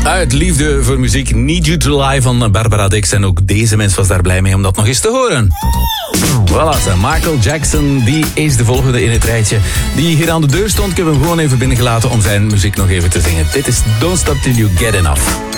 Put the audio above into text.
Uit liefde voor muziek, Need You to Lie van Barbara Dix. En ook deze mens was daar blij mee om dat nog eens te horen. Voilà, Michael Jackson, die is de volgende in het rijtje. Die hier aan de deur stond, ik heb hem gewoon even binnengelaten om zijn muziek nog even te zingen. Dit is Don't Stop Till You Get Enough.